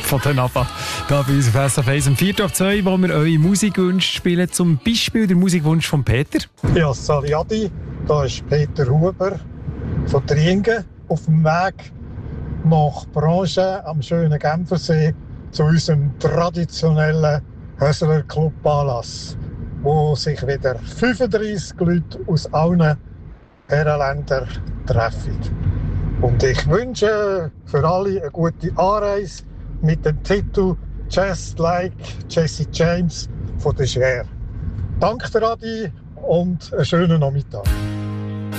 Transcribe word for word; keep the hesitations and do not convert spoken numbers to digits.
von den ABBA. Hier bei uns auf S F eins um vier auf zwei, wo wir eure Musikwünsche spielen. Zum Beispiel der Musikwunsch von Peter. Ja, Sali Adi, da ist Peter Huber von Triengen auf dem Weg nach Branche am schönen Genfersee zu unserem traditionellen Hösler Club Anlass, wo sich wieder fünfunddreissig Leute aus allen Herrenländern treffen. Und ich wünsche für alle eine gute Anreise mit dem Titel Just Like Jesse James von der Cher. Danke, Adi, und einen schönen Nachmittag.